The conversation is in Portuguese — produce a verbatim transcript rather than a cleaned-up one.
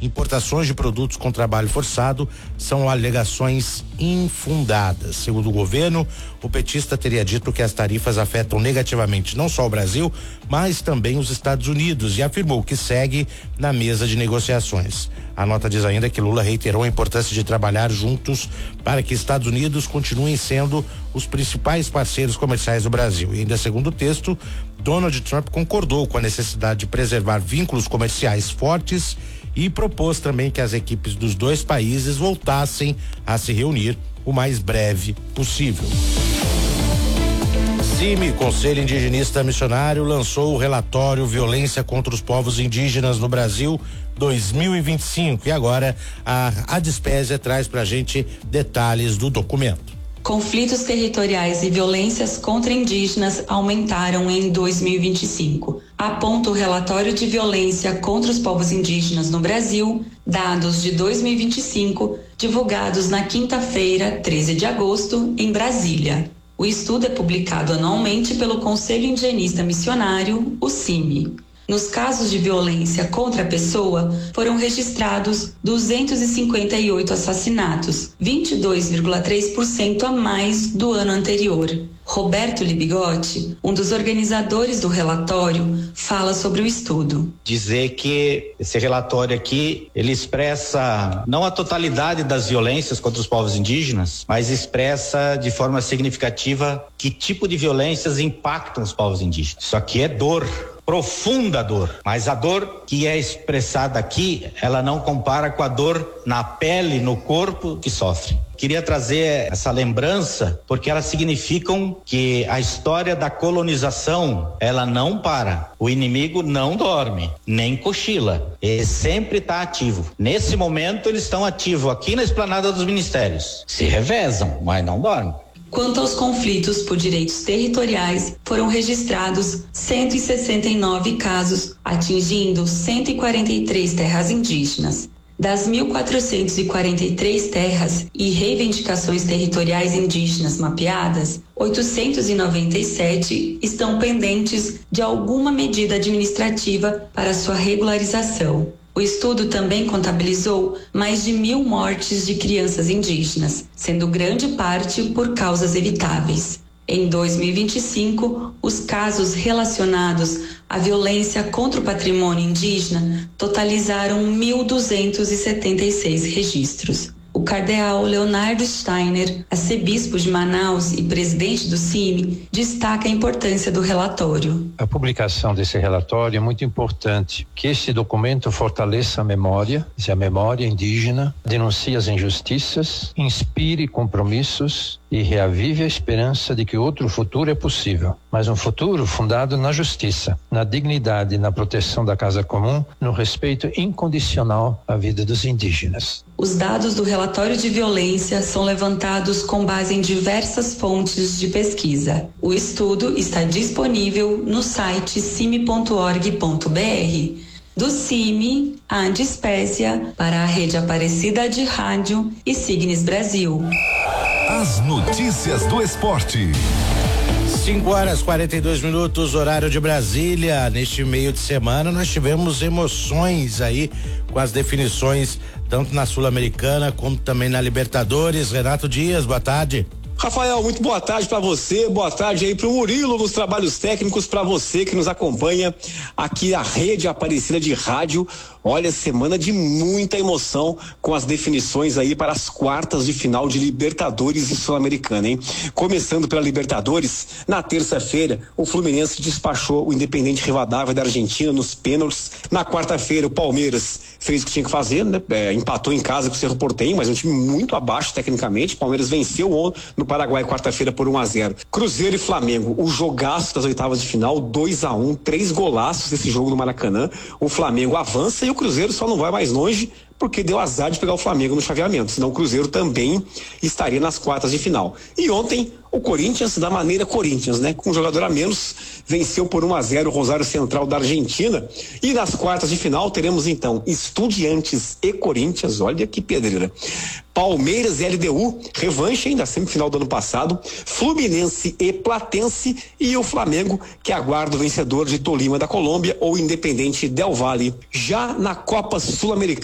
importações de produtos com trabalho forçado são alegações infundadas. Segundo o governo, o petista teria dito que as tarifas afetam negativamente não só o Brasil, mas também os Estados Unidos, e afirmou que segue na mesa de negociações. A nota diz ainda que Lula reiterou a importância de trabalhar juntos para que Estados Unidos continuem sendo os principais parceiros comerciais do Brasil. E ainda segundo o texto, Donald Trump concordou com a necessidade de preservar vínculos comerciais fortes e propôs também que as equipes dos dois países voltassem a se reunir o mais breve possível. CIMI, Conselho Indigenista Missionário, lançou o relatório Violência contra os Povos Indígenas no Brasil dois mil e vinte e cinco, e agora a Adspésia traz pra gente detalhes do documento. Conflitos territoriais e violências contra indígenas aumentaram em dois mil e vinte e cinco. Aponta o relatório de violência contra os povos indígenas no Brasil, dados de dois mil e vinte e cinco, divulgados na quinta-feira, treze de agosto, em Brasília. O estudo é publicado anualmente pelo Conselho Indigenista Missionário, o CIMI. Nos casos de violência contra a pessoa, foram registrados duzentos e cinquenta e oito assassinatos, vinte e dois vírgula três por cento a mais do ano anterior. Roberto Libigotti, um dos organizadores do relatório, fala sobre o estudo. Dizer que esse relatório aqui, ele expressa não a totalidade das violências contra os povos indígenas, mas expressa de forma significativa que tipo de violências impactam os povos indígenas. Isso aqui é dor. Profunda dor, mas a dor que é expressada aqui, ela não compara com a dor na pele, no corpo que sofre. Queria trazer essa lembrança porque elas significam que a história da colonização, ela não para. O inimigo não dorme, nem cochila. Ele sempre está ativo. Nesse momento eles estão ativos aqui na esplanada dos ministérios. Se revezam, mas não dormem. Quanto aos conflitos por direitos territoriais, foram registrados cento e sessenta e nove casos, atingindo cento e quarenta e três terras indígenas. Das mil quatrocentas e quarenta e três terras e reivindicações territoriais indígenas mapeadas, oitocentas e noventa e sete estão pendentes de alguma medida administrativa para sua regularização. O estudo também contabilizou mais de mil mortes de crianças indígenas, sendo grande parte por causas evitáveis. Em dois mil e vinte e cinco, os casos relacionados à violência contra o patrimônio indígena totalizaram mil duzentos e setenta e seis registros. O cardeal Leonardo Steiner, arcebispo de Manaus e presidente do CIMI, destaca a importância do relatório. A publicação desse relatório é muito importante, que este documento fortaleça a memória, a memória indígena, denuncie as injustiças, inspire compromissos e reavive a esperança de que outro futuro é possível, mas um futuro fundado na justiça, na dignidade e na proteção da casa comum, no respeito incondicional à vida dos indígenas. Os dados do relatório de violência são levantados com base em diversas fontes de pesquisa. O estudo está disponível no site cime ponto org ponto br. Do CIMI, a Adspésia, para a Rede Aparecida de Rádio e Signes Brasil. As notícias do esporte. cinco horas e quarenta e dois minutos, horário de Brasília. Neste meio de semana nós tivemos emoções aí com as definições tanto na Sul-Americana como também na Libertadores. Renato Dias, boa tarde. Rafael, muito boa tarde para você, boa tarde aí pro Murilo nos trabalhos técnicos, para você que nos acompanha aqui na Rede Aparecida de Rádio. Olha, semana de muita emoção com as definições aí para as quartas de final de Libertadores e Sul-Americana, hein? Começando pela Libertadores, na terça-feira, o Fluminense despachou o Independente Rivadavia da Argentina nos pênaltis. Na quarta-feira, o Palmeiras fez o que tinha que fazer, né? É, empatou em casa com o Cerro Porteño, mas é um time muito abaixo tecnicamente. O Palmeiras venceu ontem no Paraguai quarta-feira por um a zero. Cruzeiro e Flamengo, o jogaço das oitavas de final, dois a um, três golaços desse jogo no Maracanã. O Flamengo avança e o Cruzeiro só não vai mais longe porque deu azar de pegar o Flamengo no chaveamento, senão o Cruzeiro também estaria nas quartas de final. E ontem o Corinthians, da maneira Corinthians, né? Com um jogador a menos, venceu por um a zero o Rosário Central da Argentina. E nas quartas de final teremos então Estudiantes e Corinthians, olha que pedreira. Palmeiras e L D U, revanche ainda semifinal do ano passado, Fluminense e Platense e o Flamengo, que aguarda o vencedor de Tolima da Colômbia ou Independente Del Valle. Já na Copa Sul-Americana,